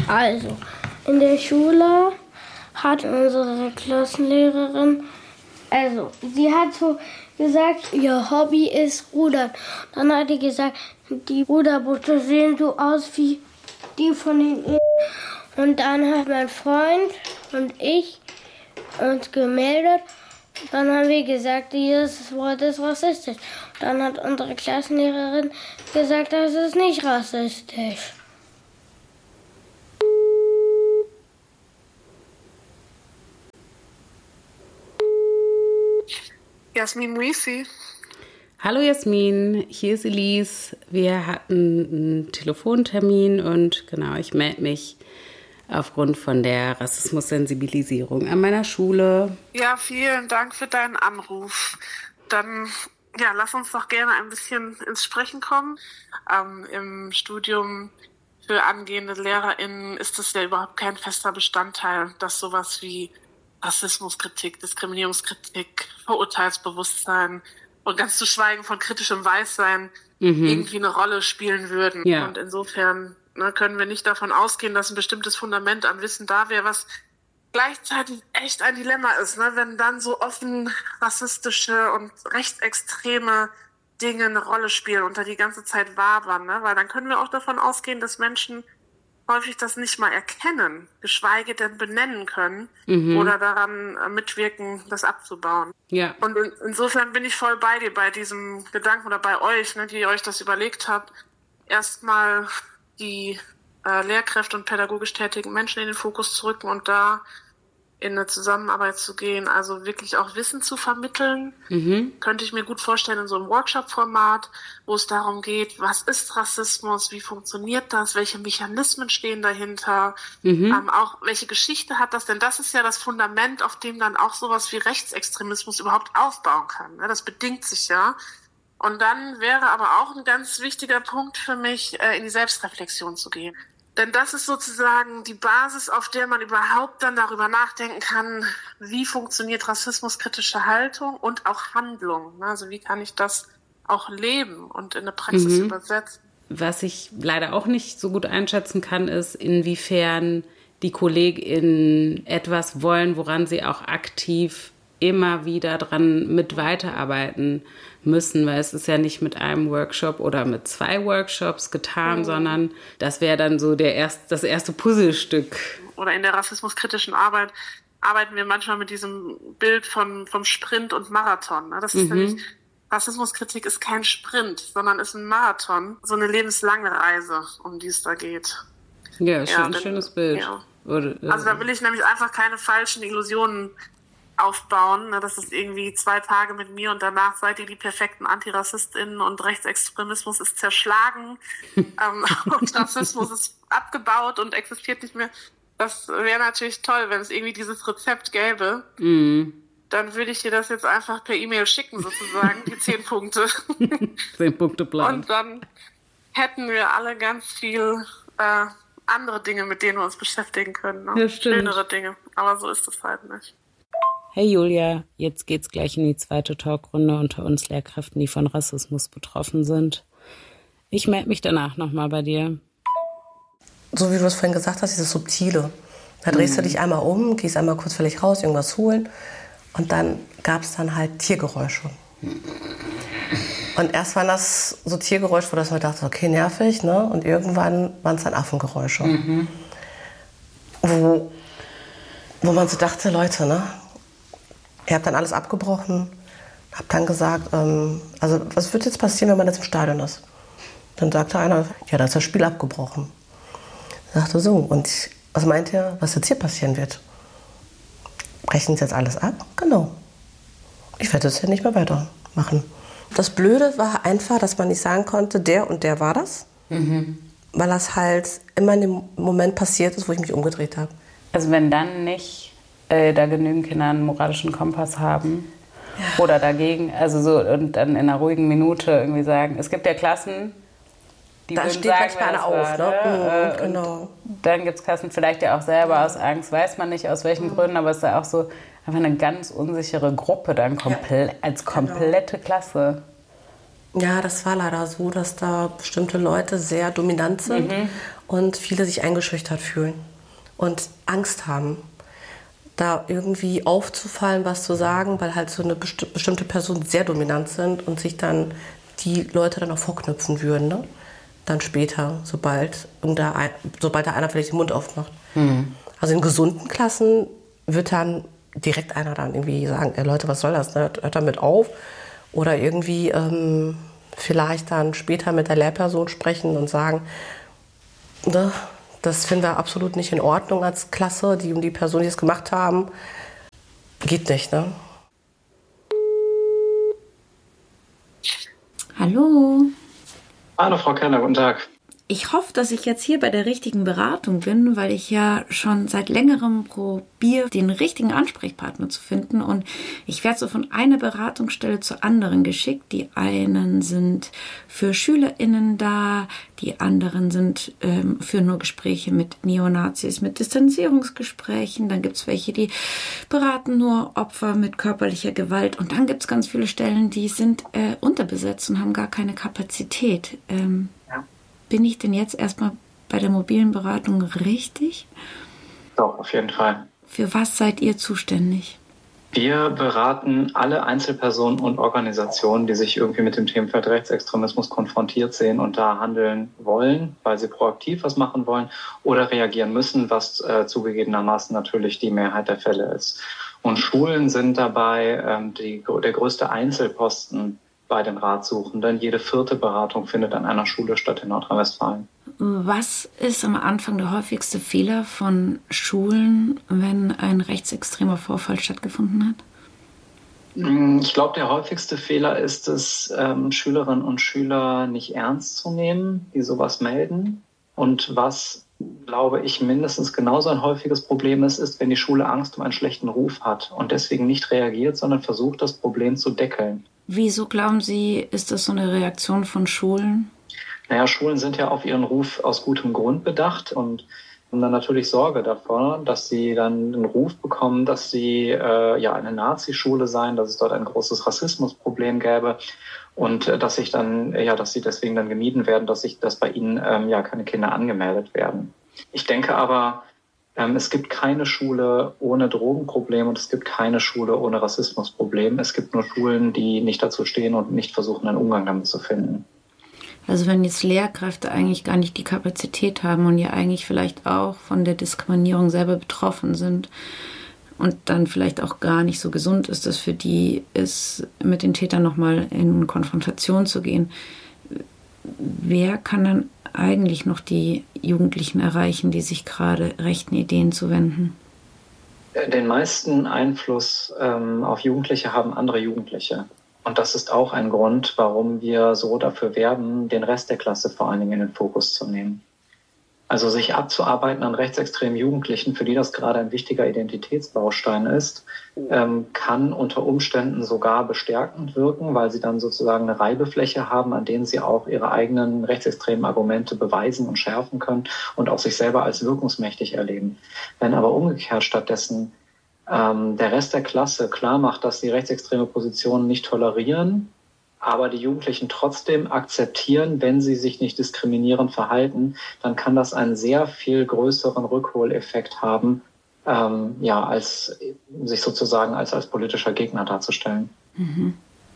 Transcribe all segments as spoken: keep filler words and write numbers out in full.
Also, in der Schule hat unsere Klassenlehrerin, also sie hat so gesagt, ihr Hobby ist Rudern. Dann hat die gesagt, die Ruderboote sehen so aus wie die von den I- Und dann hat mein Freund und ich uns gemeldet. Dann haben wir gesagt, dieses Wort ist rassistisch. Dann hat unsere Klassenlehrerin gesagt, das ist nicht rassistisch. Jasmin Muisi. Hallo Jasmin, hier ist Elise. Wir hatten einen Telefontermin und genau, ich melde mich aufgrund von der Rassismussensibilisierung an meiner Schule. Ja, vielen Dank für deinen Anruf. Dann ja, lass uns doch gerne ein bisschen ins Sprechen kommen. Ähm, Im Studium für angehende LehrerInnen ist es ja überhaupt kein fester Bestandteil, dass sowas wie Rassismuskritik, Diskriminierungskritik, Vorurteilsbewusstsein und ganz zu schweigen von kritischem Weißsein mhm. irgendwie eine Rolle spielen würden. Ja. Und insofern ne, können wir nicht davon ausgehen, dass ein bestimmtes Fundament an Wissen da wäre, was gleichzeitig echt ein Dilemma ist, ne? Wenn dann so offen rassistische und rechtsextreme Dinge eine Rolle spielen und da die ganze Zeit wabern, ne? Weil dann können wir auch davon ausgehen, dass Menschen häufig das nicht mal erkennen, geschweige denn benennen können mhm. oder daran mitwirken, das abzubauen. Ja. Und in, insofern bin ich voll bei dir, bei diesem Gedanken oder bei euch, ne, die ihr euch das überlegt habt, erstmal die äh, Lehrkräfte und pädagogisch tätigen Menschen in den Fokus zu rücken und da in eine Zusammenarbeit zu gehen, also wirklich auch Wissen zu vermitteln. Mhm. Könnte ich mir gut vorstellen in so einem Workshop-Format, wo es darum geht, was ist Rassismus, wie funktioniert das, welche Mechanismen stehen dahinter, mhm. ähm, auch welche Geschichte hat das, denn das ist ja das Fundament, auf dem dann auch sowas wie Rechtsextremismus überhaupt aufbauen kann. Ne? Das bedingt sich ja. Und dann wäre aber auch ein ganz wichtiger Punkt für mich, äh, in die Selbstreflexion zu gehen. Denn das ist sozusagen die Basis, auf der man überhaupt dann darüber nachdenken kann, wie funktioniert rassismuskritische Haltung und auch Handlung. Also wie kann ich das auch leben und in eine Praxis mhm. übersetzen. Was ich leider auch nicht so gut einschätzen kann, ist, inwiefern die KollegInnen etwas wollen, woran sie auch aktiv immer wieder dran mit weiterarbeiten müssen, weil es ist ja nicht mit einem Workshop oder mit zwei Workshops getan, mhm. sondern das wäre dann so der erst, das erste Puzzlestück. Oder in der rassismuskritischen Arbeit arbeiten wir manchmal mit diesem Bild von, vom Sprint und Marathon. Das ist mhm. nämlich, Rassismuskritik ist kein Sprint, sondern ist ein Marathon, so eine lebenslange Reise, um die es da geht. Ja, schön, ja ein schönes Bild. Ja. Oder, äh, also da will ich nämlich einfach keine falschen Illusionen aufbauen, ne, das ist irgendwie zwei Tage mit mir und danach seid ihr die perfekten AntirassistInnen und Rechtsextremismus ist zerschlagen ähm, und Rassismus ist abgebaut und existiert nicht mehr. Das wäre natürlich toll, wenn es irgendwie dieses Rezept gäbe. Mm. Dann würde ich dir das jetzt einfach per E-Mail schicken, sozusagen, die zehn Punkte. Zehn Punkte Plan. Und dann hätten wir alle ganz viel äh, andere Dinge, mit denen wir uns beschäftigen können. Ne? Ja, stimmt. Schönere Dinge. Aber so ist es halt nicht. Hey Julia, jetzt geht's gleich in die zweite Talkrunde unter uns Lehrkräften, die von Rassismus betroffen sind. Ich melde mich danach nochmal bei dir. So wie du es vorhin gesagt hast, dieses Subtile. Da drehst mhm. du dich einmal um, gehst einmal kurz vielleicht raus, irgendwas holen und dann gab es dann halt Tiergeräusche. Und erst waren das so Tiergeräusche, wo das man dachte, okay, nervig, ne? Und irgendwann waren es dann Affengeräusche. Mhm. Wo, wo man so dachte, Leute, ne? Ihr habt dann alles abgebrochen, habt dann gesagt, ähm, also was wird jetzt passieren, wenn man jetzt im Stadion ist? Dann sagte einer, ja, da ist das Spiel abgebrochen. Ich sagte so, und ich, was meint ihr, was jetzt hier passieren wird? Brechen Sie jetzt alles ab? Genau. Ich werde jetzt hier nicht mehr weitermachen. Das Blöde war einfach, dass man nicht sagen konnte, der und der war das, mhm. weil das halt immer in dem Moment passiert ist, wo ich mich umgedreht habe. Also wenn dann nicht da genügend Kinder einen moralischen Kompass haben ja. oder dagegen, also so und dann in einer ruhigen Minute irgendwie sagen, es gibt ja Klassen, die da würden steht sagen, manchmal einer auf, ne? Mhm, genau. Dann gibt es Klassen vielleicht ja auch selber ja. aus Angst, weiß man nicht aus welchen mhm. Gründen, aber es ist ja auch so einfach eine ganz unsichere Gruppe dann komple- ja. als komplette genau. Klasse. Ja, das war leider so, dass da bestimmte Leute sehr dominant sind mhm. und viele sich eingeschüchtert fühlen und Angst haben, da irgendwie aufzufallen, was zu sagen, weil halt so eine besti- bestimmte Personen sehr dominant sind und sich dann die Leute dann auch vorknüpfen würden, ne? Dann später, sobald, da ein, sobald da einer vielleicht den Mund aufmacht. Mhm. Also in gesunden Klassen wird dann direkt einer dann irgendwie sagen, ey Leute, was soll das, ne? Hört damit auf. Oder irgendwie ähm, vielleicht dann später mit der Lehrperson sprechen und sagen, ne, das finden wir absolut nicht in Ordnung als Klasse, die um die Person, die es gemacht haben, geht nicht, ne? Hallo. Hallo Frau Keller, guten Tag. Ich hoffe, dass ich jetzt hier bei der richtigen Beratung bin, weil ich ja schon seit längerem probiere, den richtigen Ansprechpartner zu finden. Und ich werde so von einer Beratungsstelle zur anderen geschickt. Die einen sind für SchülerInnen da, die anderen sind ähm, für nur Gespräche mit Neonazis, mit Distanzierungsgesprächen. Dann gibt es welche, die beraten nur Opfer mit körperlicher Gewalt. Und dann gibt es ganz viele Stellen, die sind äh, unterbesetzt und haben gar keine Kapazität. Ähm, ja. Bin ich denn jetzt erstmal bei der mobilen Beratung richtig? Doch, auf jeden Fall. Für was seid ihr zuständig? Wir beraten alle Einzelpersonen und Organisationen, die sich irgendwie mit dem Themenfeld Rechtsextremismus konfrontiert sehen und da handeln wollen, weil sie proaktiv was machen wollen oder reagieren müssen, was äh, zugegebenermaßen natürlich die Mehrheit der Fälle ist. Und Schulen sind dabei ähm, die, der größte Einzelposten bei den Ratsuchenden. Jede vierte Beratung findet an einer Schule statt in Nordrhein-Westfalen. Was ist am Anfang der häufigste Fehler von Schulen, wenn ein rechtsextremer Vorfall stattgefunden hat? Ich glaube, der häufigste Fehler ist es, ähm, Schülerinnen und Schüler nicht ernst zu nehmen, die sowas melden. Und was, glaube ich, mindestens genauso ein häufiges Problem ist, ist, wenn die Schule Angst um einen schlechten Ruf hat und deswegen nicht reagiert, sondern versucht, das Problem zu deckeln. Wieso glauben Sie, ist das so eine Reaktion von Schulen? Naja, Schulen sind ja auf ihren Ruf aus gutem Grund bedacht und haben dann natürlich Sorge davor, dass sie dann einen Ruf bekommen, dass sie äh, ja eine Nazi-Schule seien, dass es dort ein großes Rassismusproblem gäbe und äh, dass sich dann ja, dass sie deswegen dann gemieden werden, dass sich, dass bei ihnen ähm, ja keine Kinder angemeldet werden. Ich denke aber, ähm, es gibt keine Schule ohne Drogenproblem und es gibt keine Schule ohne Rassismusproblem. Es gibt nur Schulen, die nicht dazu stehen und nicht versuchen, einen Umgang damit zu finden. Also wenn jetzt Lehrkräfte eigentlich gar nicht die Kapazität haben und ja eigentlich vielleicht auch von der Diskriminierung selber betroffen sind und dann vielleicht auch gar nicht so gesund ist, dass für die ist, mit den Tätern nochmal in Konfrontation zu gehen. Wer kann dann eigentlich noch die Jugendlichen erreichen, die sich gerade rechten Ideen zuwenden? Den meisten Einfluss ähm, auf Jugendliche haben andere Jugendliche. Und das ist auch ein Grund, warum wir so dafür werben, den Rest der Klasse vor allen Dingen in den Fokus zu nehmen. Also sich abzuarbeiten an rechtsextremen Jugendlichen, für die das gerade ein wichtiger Identitätsbaustein ist, ähm, kann unter Umständen sogar bestärkend wirken, weil sie dann sozusagen eine Reibefläche haben, an denen sie auch ihre eigenen rechtsextremen Argumente beweisen und schärfen können und auch sich selber als wirkungsmächtig erleben. Wenn aber umgekehrt stattdessen ähm, der Rest der Klasse klar macht, dass sie rechtsextreme Positionen nicht tolerieren, aber die Jugendlichen trotzdem akzeptieren, wenn sie sich nicht diskriminierend verhalten, dann kann das einen sehr viel größeren Rückholeffekt haben, ähm, ja, als sich sozusagen als, als politischer Gegner darzustellen. Mhm.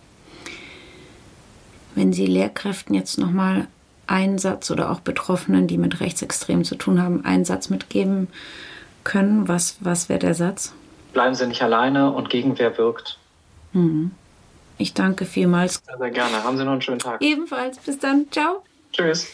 Wenn Sie Lehrkräften jetzt nochmal einen Satz oder auch Betroffenen, die mit Rechtsextremen zu tun haben, einen Satz mitgeben können, was, was wäre der Satz? Bleiben Sie nicht alleine und Gegenwehr wirkt. Mhm. Ich danke vielmals. Sehr, sehr gerne. Haben Sie noch einen schönen Tag. Ebenfalls. Bis dann. Ciao. Tschüss.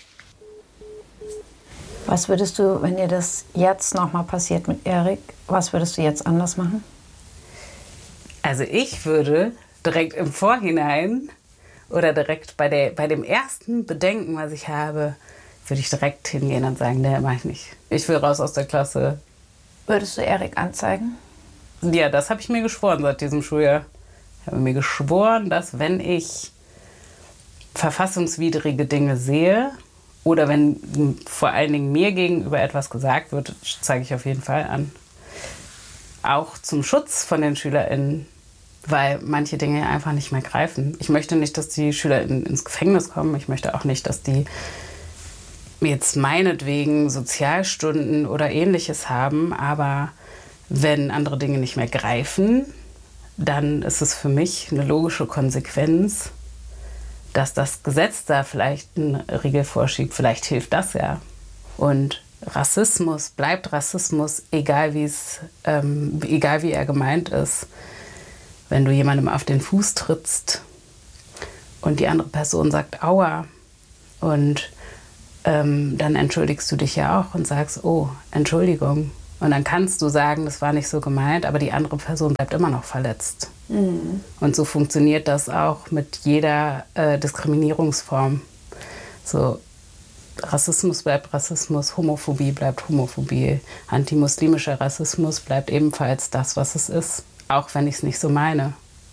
Was würdest du, wenn dir das jetzt nochmal passiert mit Erik, was würdest du jetzt anders machen? Also ich würde direkt im Vorhinein oder direkt bei, der, bei dem ersten Bedenken, was ich habe, würde ich direkt hingehen und sagen, nee, mach ich nicht. Ich will raus aus der Klasse. Würdest du Erik anzeigen? Ja, das habe ich mir geschworen seit diesem Schuljahr. Ich habe mir geschworen, dass wenn ich verfassungswidrige Dinge sehe oder wenn vor allen Dingen mir gegenüber etwas gesagt wird, zeige ich auf jeden Fall an. Auch zum Schutz von den SchülerInnen weil manche Dinge einfach nicht mehr greifen. Ich möchte nicht, dass die Schüler in, ins Gefängnis kommen. Ich möchte auch nicht, dass die jetzt meinetwegen Sozialstunden oder Ähnliches haben. Aber wenn andere Dinge nicht mehr greifen, dann ist es für mich eine logische Konsequenz, dass das Gesetz da vielleicht einen Riegel vorschiebt. Vielleicht hilft das ja. Und Rassismus bleibt Rassismus, egal wie es, ähm, egal wie er gemeint ist. Wenn du jemandem auf den Fuß trittst und die andere Person sagt Aua und ähm, dann entschuldigst du dich ja auch und sagst, oh, Entschuldigung. Und dann kannst du sagen, das war nicht so gemeint, aber die andere Person bleibt immer noch verletzt. Mhm. Und so funktioniert das auch mit jeder äh, Diskriminierungsform. So, Rassismus bleibt Rassismus, Homophobie bleibt Homophobie, antimuslimischer Rassismus bleibt ebenfalls das, was es ist, auch wenn ich es nicht so meine.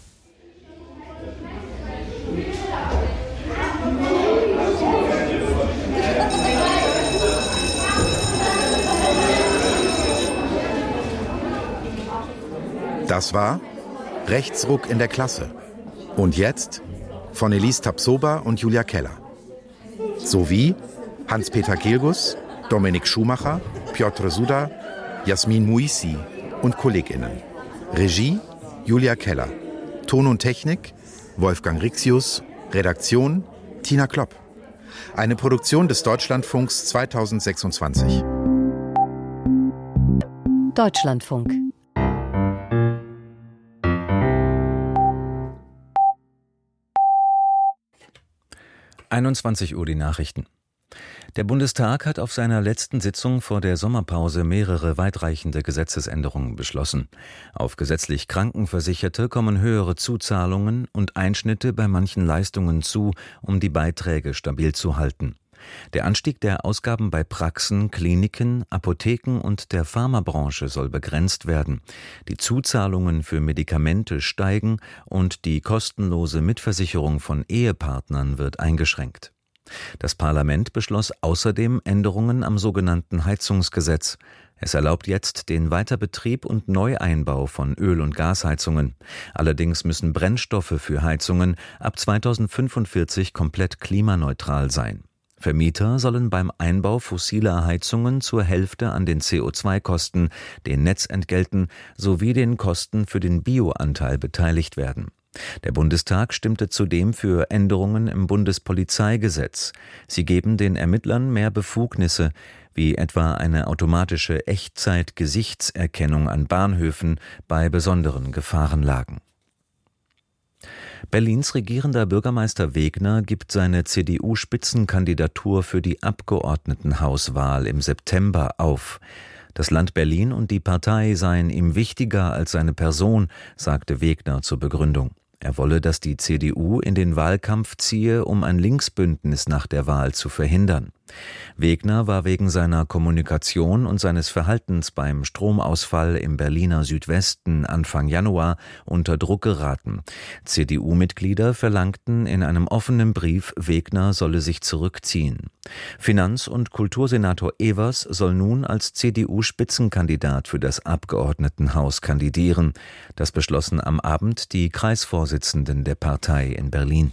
Das war Rechtsruck in der Klasse. Und jetzt von Elise Tapsoba und Julia Keller. Sowie Hans-Peter Gilgus, Dominik Schumacher, Piotr Suda, Jasmin Muisi und KollegInnen. Regie Julia Keller. Ton und Technik Wolfgang Rixius. Redaktion Tina Klopp. Eine Produktion des Deutschlandfunks zweitausendsechsundzwanzig. Deutschlandfunk. einundzwanzig Uhr die Nachrichten. Der Bundestag hat auf seiner letzten Sitzung vor der Sommerpause mehrere weitreichende Gesetzesänderungen beschlossen. Auf gesetzlich Krankenversicherte kommen höhere Zuzahlungen und Einschnitte bei manchen Leistungen zu, um die Beiträge stabil zu halten. Der Anstieg der Ausgaben bei Praxen, Kliniken, Apotheken und der Pharmabranche soll begrenzt werden. Die Zuzahlungen für Medikamente steigen und die kostenlose Mitversicherung von Ehepartnern wird eingeschränkt. Das Parlament beschloss außerdem Änderungen am sogenannten Heizungsgesetz. Es erlaubt jetzt den Weiterbetrieb und Neueinbau von Öl- und Gasheizungen. Allerdings müssen Brennstoffe für Heizungen ab zweitausendfünfundvierzig komplett klimaneutral sein. Vermieter sollen beim Einbau fossiler Heizungen zur Hälfte an den C O zwei Kosten, den Netzentgelten sowie den Kosten für den Bioanteil beteiligt werden. Der Bundestag stimmte zudem für Änderungen im Bundespolizeigesetz. Sie geben den Ermittlern mehr Befugnisse, wie etwa eine automatische Echtzeit-Gesichtserkennung an Bahnhöfen bei besonderen Gefahrenlagen. Berlins regierender Bürgermeister Wegner gibt seine C D U-Spitzenkandidatur für die Abgeordnetenhauswahl im September auf. Das Land Berlin und die Partei seien ihm wichtiger als seine Person, sagte Wegner zur Begründung. Er wolle, dass die C D U in den Wahlkampf ziehe, um ein Linksbündnis nach der Wahl zu verhindern. Wegner war wegen seiner Kommunikation und seines Verhaltens beim Stromausfall im Berliner Südwesten Anfang Januar unter Druck geraten. C D U-Mitglieder verlangten in einem offenen Brief, Wegner solle sich zurückziehen. Finanz- und Kultursenator Evers soll nun als C D U-Spitzenkandidat für das Abgeordnetenhaus kandidieren. Das beschlossen am Abend die Kreisvorsitzenden der Partei in Berlin.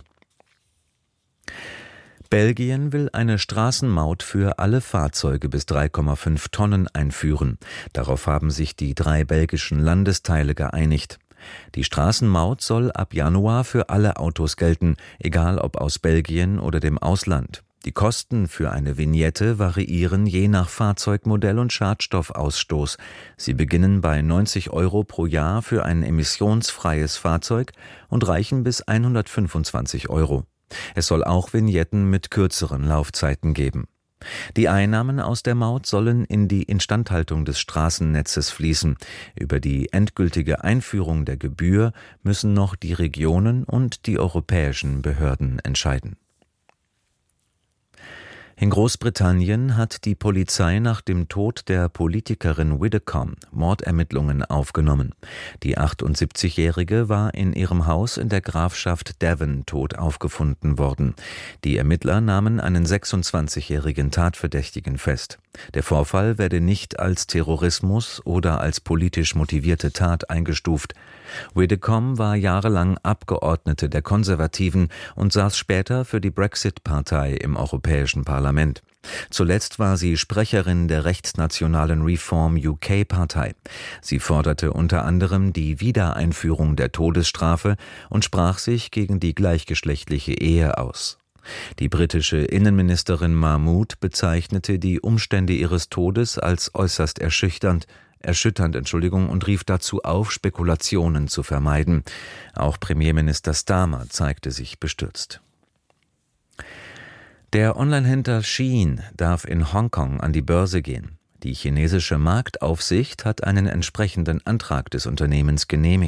Belgien will eine Straßenmaut für alle Fahrzeuge bis drei Komma fünf Tonnen einführen. Darauf haben sich die drei belgischen Landesteile geeinigt. Die Straßenmaut soll ab Januar für alle Autos gelten, egal ob aus Belgien oder dem Ausland. Die Kosten für eine Vignette variieren je nach Fahrzeugmodell und Schadstoffausstoß. Sie beginnen bei neunzig Euro pro Jahr für ein emissionsfreies Fahrzeug und reichen bis hundertfünfundzwanzig Euro. Es soll auch Vignetten mit kürzeren Laufzeiten geben. Die Einnahmen aus der Maut sollen in die Instandhaltung des Straßennetzes fließen. Über die endgültige Einführung der Gebühr müssen noch die Regionen und die europäischen Behörden entscheiden. In Großbritannien hat die Polizei nach dem Tod der Politikerin Widdecombe Mordermittlungen aufgenommen. Die achtundsiebzigjährige war in ihrem Haus in der Grafschaft Devon tot aufgefunden worden. Die Ermittler nahmen einen sechsundzwanzigjährigen Tatverdächtigen fest. Der Vorfall werde nicht als Terrorismus oder als politisch motivierte Tat eingestuft. Widdecombe war jahrelang Abgeordnete der Konservativen und saß später für die Brexit-Partei im Europäischen Parlament. Zuletzt war sie Sprecherin der rechtsnationalen Reform U K-Partei. Sie forderte unter anderem die Wiedereinführung der Todesstrafe und sprach sich gegen die gleichgeschlechtliche Ehe aus. Die britische Innenministerin Mahmood bezeichnete die Umstände ihres Todes als äußerst erschüchternd, erschütternd, Entschuldigung, und rief dazu auf, Spekulationen zu vermeiden. Auch Premierminister Starmer zeigte sich bestürzt. Der Onlinehändler Shein darf in Hongkong an die Börse gehen. Die chinesische Marktaufsicht hat einen entsprechenden Antrag des Unternehmens genehmigt.